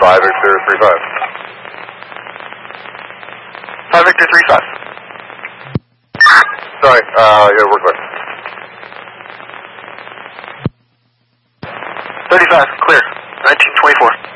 5 Victor 35. 5 Victor 35. Sorry, yeah, work left. 35, clear. 1924.